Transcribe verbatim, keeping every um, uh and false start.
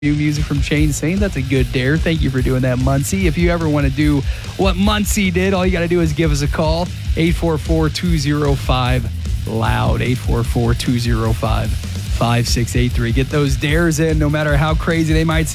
New music from Shane Sane. That's a good dare. Thank you for doing that, Muncie. If you ever want to do what Muncie did, all you got to do is give us a call. eight four four, two oh five, loud. eight four four, two oh five, five six eight three. Get those dares in, no matter how crazy they might seem.